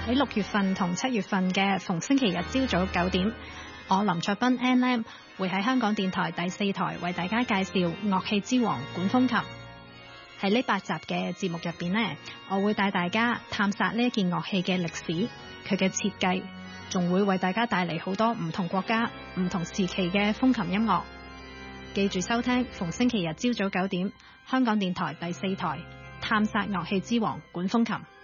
喺6月份同7月份嘅逢星期日朝早9點，我林卓斌 NM 會喺香港電台第4台為大家介紹樂器之王管風琴。喺呢8集嘅節目入邊呢，我會帶大家探索呢一件樂器嘅歷史，佢嘅設計，仲會為大家帶嚟好多唔同國家、唔同時期嘅風琴音樂。記住收聽逢星期日朝早9點，香港電台第4台探索樂器之王管風琴。